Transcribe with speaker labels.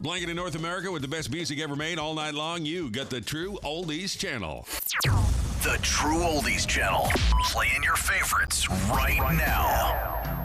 Speaker 1: Blanketing North America with the best music ever made all night long. You got the True Oldies Channel.
Speaker 2: The True Oldies Channel. Playing your favorites right now.